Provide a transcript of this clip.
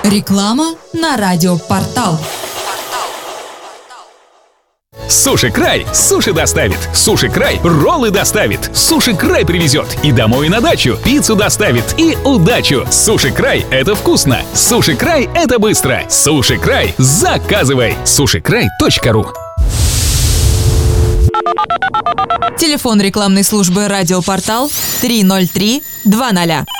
Реклама на радиопортал. Суши Край суши доставит. Суши Край роллы доставит. Суши Край привезет. И домой, и на дачу. Пиццу доставит. И удачу. Суши Край — это вкусно. Суши Край — это быстро. Суши Край. Заказывай. Сушикрай.ру. Телефон рекламной службы «Радиопортал» 303 20.